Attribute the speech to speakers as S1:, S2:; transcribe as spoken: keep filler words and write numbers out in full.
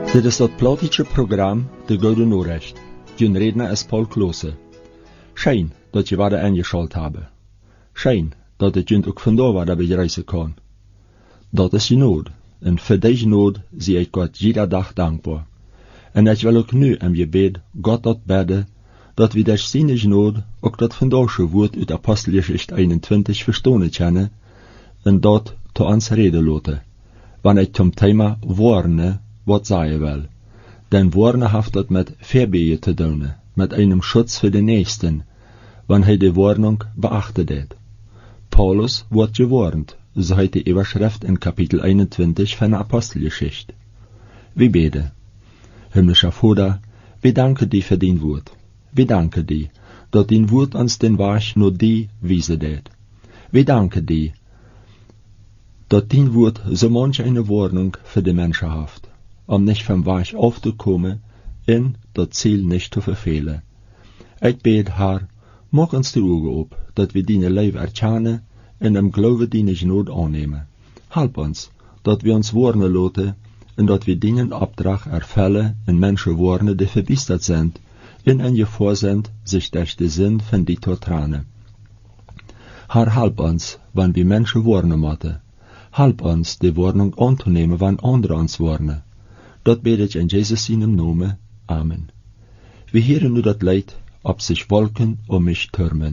S1: Dit is dat platische program De Gouden Noorrecht. Jun redner is Paul Klose. Schijn dat je wat eingeschalt hebben. Schijn dat het junt ook vandaar wat bij reizen kan. Dat is je nood. En voor deze nood zie ik God jeder dag dankbaar. En ik wil ook nu aan je bed God dat bidden, dat we durch zijn nood ook dat vandaagse woord uit Apostelgeschichte eenentwintig verstonen kennen, en dat te ons reden laten. Wanneer ik zum Thema warne, wat zei wel. Denn warne heeft dat met verbeeën te doen, met einem Schutz für den Nächsten, wann hij de warnung beachtet deed. Paulus wordt gewarnt, so heet die Überschrift in Kapitel eenentwintig van de Apostelgeschichte. Wir beten. Himmlischer Vater, wir danken dir für dein Wort. Wir danken dir, dat dein Wort uns den Weg nur die wiesen deed. Wir danken dir, dat dein Wort so manche eine Warnung für die Menschen haft, um nicht vom Weg aufzukommen und das Ziel nicht zu verfehlen. Ich bete, Herr, mach uns die Augen op, dat wir deine Liebe erkennen und im Glauben deine Gnade annehmen. Help uns, dat wir uns warnen lassen und dat wir deinen Auftrag erfüllen und Menschen warnen, die verbistert sind und in Gefahr sind, sich durch den Sinn von dir zu trennen. Herr, help uns, wenn wir Menschen warnen müssen. Help uns, die Warnung anzunehmen, wenn andere uns warnen. Dat bete ich in Jesus seinem Namen. Amen. Wir hören nur das Lied, ob sich Wolken um mich türmen.